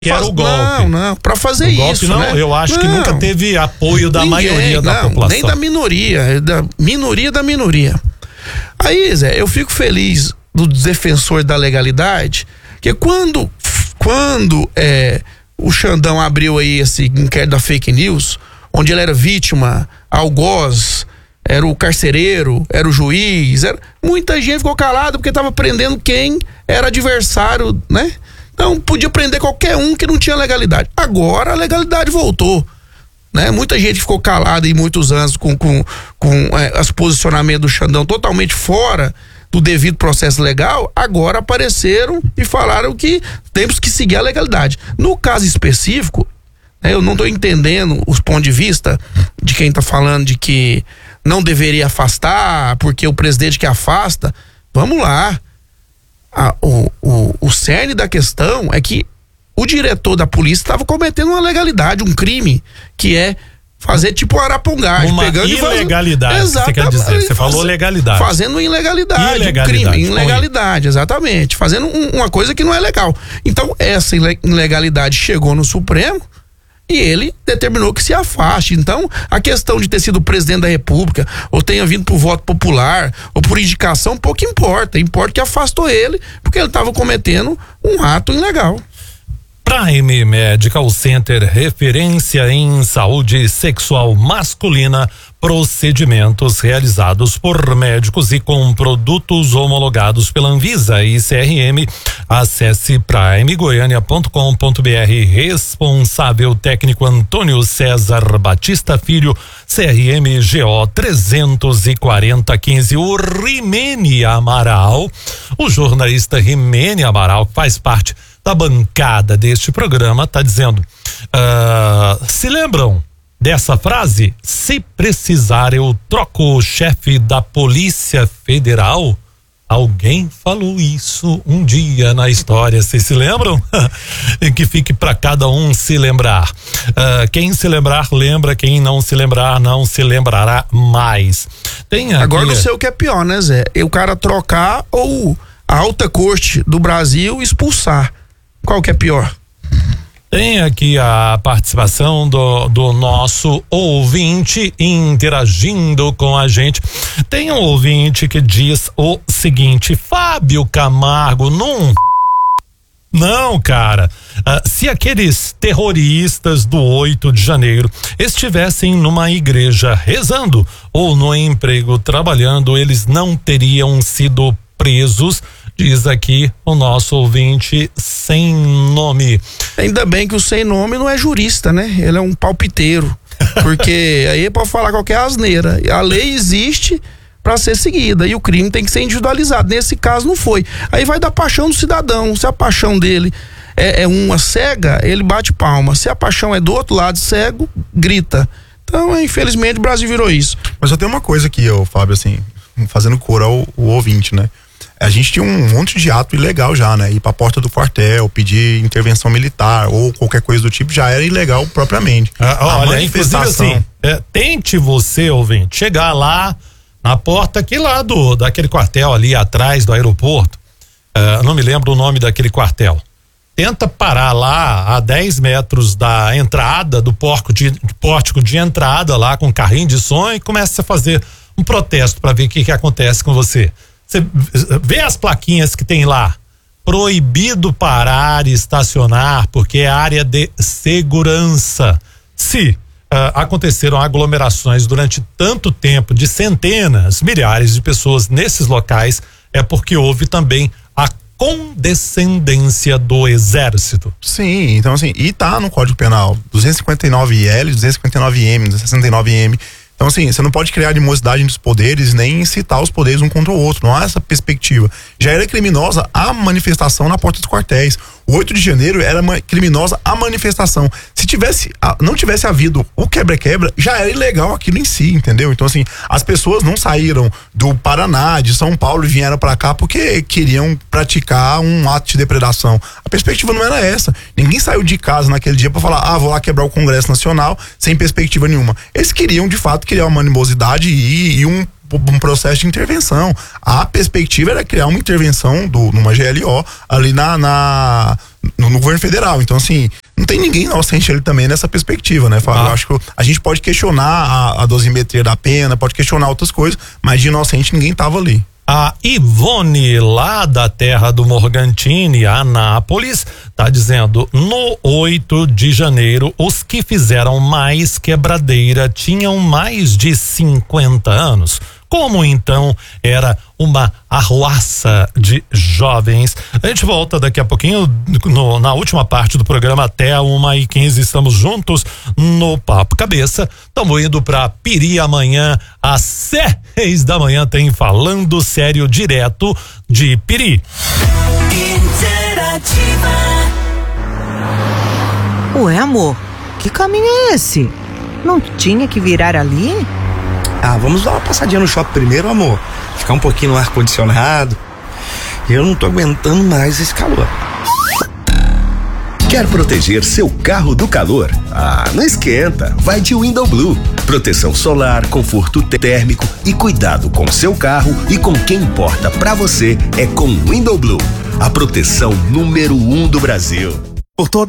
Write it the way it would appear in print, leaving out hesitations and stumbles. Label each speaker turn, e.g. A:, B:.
A: que era o golpe.
B: Não, pra fazer
A: o golpe,
B: isso,
A: não,
B: né?
A: Eu acho que nunca teve apoio da maioria da população.
B: Nem da minoria, da minoria. Aí, Zé, eu fico feliz do defensor da legalidade, que quando o Xandão abriu aí esse inquérito da fake news, onde ele era vítima, algoz, era o carcereiro, era o juiz, muita gente ficou calada porque estava prendendo quem era adversário, né? Então podia prender qualquer um que não tinha legalidade. Agora a legalidade voltou, né? Muita gente ficou calada em muitos anos com os posicionamentos do Xandão totalmente fora do devido processo legal. Agora apareceram e falaram que temos que seguir a legalidade. No caso específico, eu não estou entendendo os pontos de vista de quem está falando de que não deveria afastar porque o presidente que afasta. Vamos lá. O cerne da questão é que o diretor da polícia estava cometendo uma legalidade, um crime, que é fazer tipo arapongagem,
A: pegando ilegalidade. Exatamente. Você quer dizer? Você falou legalidade.
B: Fazendo ilegalidade, um crime, ilegalidade, exatamente. Fazendo uma coisa que não é legal. Então, essa ilegalidade chegou no Supremo e ele determinou que se afaste. Então, a questão de ter sido presidente da República, ou tenha vindo por voto popular, ou por indicação, pouco importa. Importa que afastou ele, porque ele estava cometendo um ato ilegal.
A: Prime Medical Center, referência em saúde sexual masculina, procedimentos realizados por médicos e com produtos homologados pela Anvisa e CRM. Acesse primegoiania.com.br. Responsável técnico Antônio César Batista Filho, CRM GO 34015. O Rimene Amaral, o jornalista Rimene Amaral, que faz parte da bancada deste programa, tá dizendo, se lembram dessa frase? Se precisar eu troco o chefe da Polícia Federal. Alguém falou isso um dia na história, vocês se lembram? E que fique para cada um se lembrar. Quem se lembrar, lembra. Quem não se lembrar, não se lembrará mais.
B: Agora não sei o que é pior, né, Zé? O cara trocar ou a alta corte do Brasil expulsar. Qual que é pior?
A: Tem aqui a participação do nosso ouvinte interagindo com a gente. Tem um ouvinte que diz o seguinte: Fábio Camargo, não, cara. Se aqueles terroristas do 8 de janeiro estivessem numa igreja rezando ou no emprego trabalhando, eles não teriam sido presos. Diz aqui o nosso ouvinte sem nome.
B: Ainda bem que o sem nome não é jurista, né? Ele é um palpiteiro. Porque aí pode falar qualquer asneira. A lei existe para ser seguida e o crime tem que ser individualizado. Nesse caso não foi. Aí vai da paixão do cidadão. Se a paixão dele é uma cega, ele bate palma. Se a paixão é do outro lado, cego, grita. Então, infelizmente, o Brasil virou isso.
C: Mas só tem uma coisa aqui, Fábio, assim, fazendo cor ao ouvinte, né? A gente tinha um monte de ato ilegal já, né? Ir pra porta do quartel, pedir intervenção militar ou qualquer coisa do tipo já era ilegal propriamente.
A: Olha, inclusive assim, tente você, ouvinte, chegar lá na porta aqui lá daquele quartel ali atrás do aeroporto. Não me lembro o nome daquele quartel. Tenta parar lá a 10 metros da entrada, do pórtico de entrada lá com carrinho de som e começa a fazer um protesto para ver o que acontece com você. Você vê as plaquinhas que tem lá: proibido parar e estacionar porque é área de segurança. Se aconteceram aglomerações durante tanto tempo de centenas, milhares de pessoas nesses locais, é porque houve também a condescendência do exército.
C: Sim, então assim, e tá no Código Penal 259L, 259M, 269M. Então assim, você não pode criar animosidade entre os poderes, nem incitar os poderes um contra o outro, não há essa perspectiva. Já era criminosa a manifestação na porta dos quartéis. O 8 de janeiro era criminosa a manifestação. Se não tivesse havido o quebra-quebra, já era ilegal aquilo em si, entendeu? Então assim, as pessoas não saíram do Paraná, de São Paulo e vieram pra cá porque queriam praticar um ato de depredação. A perspectiva não era essa. Ninguém saiu de casa naquele dia pra falar, vou lá quebrar o Congresso Nacional sem perspectiva nenhuma. Eles queriam, de fato, criar uma animosidade e um um processo de intervenção. A perspectiva era criar uma intervenção numa GLO ali no governo federal. Então, assim, não tem ninguém inocente ali também nessa perspectiva, né, Fábio? Eu acho que a gente pode questionar a dosimetria da pena, pode questionar outras coisas, mas de inocente ninguém tava ali.
A: A Ivone, lá da terra do Morgantini, Anápolis, tá dizendo: no 8 de janeiro, os que fizeram mais quebradeira tinham mais de 50 anos. Como então era uma arruaça de jovens? A gente volta daqui a pouquinho na última parte do programa até 1h15. Estamos juntos no Papo Cabeça. Estamos indo para Piri amanhã às 6 da manhã. Tem Falando Sério direto de Piri.
D: Ué, amor, que caminho é esse? Não tinha que virar ali?
E: Ah, vamos dar uma passadinha no shopping primeiro, amor. Ficar um pouquinho no ar-condicionado. Eu não tô aguentando mais esse calor.
F: Quer proteger seu carro do calor? Ah, não esquenta. Vai de Window Blue. Proteção solar, conforto térmico e cuidado com seu carro e com quem importa pra você é com Window Blue. A proteção número 1 do Brasil. Por toda